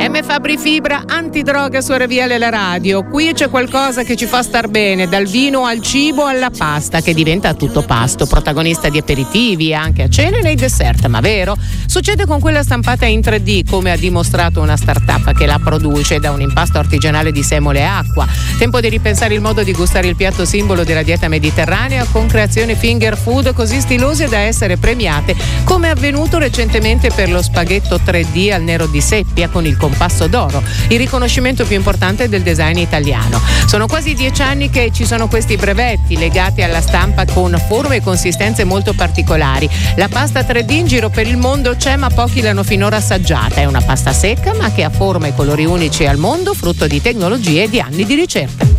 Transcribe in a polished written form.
M. Fabri Fibra, antidroga su RVL la radio. Qui c'è qualcosa che ci fa star bene, dal vino al cibo alla pasta, che diventa a tutto pasto, protagonista di aperitivi anche a cena e nei dessert. Ma vero? Succede con quella stampata in 3D, come ha dimostrato una startup che la produce, da un impasto artigianale di semole e acqua. Tempo di ripensare il modo di gustare il piatto simbolo della dieta mediterranea con creazioni finger food così stilose da essere premiate, come è avvenuto recentemente per lo spaghetto 3D al nero di seppia con il compasso d'oro, il riconoscimento più importante del design italiano. Sono quasi 10 anni che ci sono questi brevetti legati alla stampa con forme e consistenze molto particolari. La pasta 3D in giro per il mondo c'è, ma pochi l'hanno finora assaggiata. È una pasta secca ma che ha forme e colori unici al mondo, frutto di tecnologie e di anni di ricerca.